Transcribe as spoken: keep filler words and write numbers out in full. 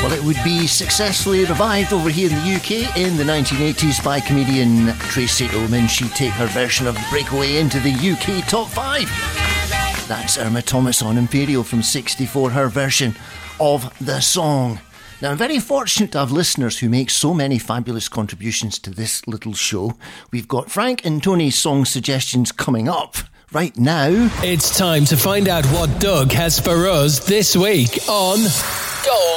Well, it would be successfully revived over here in the U K in the nineteen eighties by comedian Tracy Ullman. She'd take her version of Breakaway into the U K top five. That's Irma Thomas on Imperial from sixty-four, her version of the song. Now, I'm very fortunate to have listeners who make so many fabulous contributions to this little show. We've got Frank and Tony's song suggestions coming up right now. It's time to find out what Doug has for us this week on Gold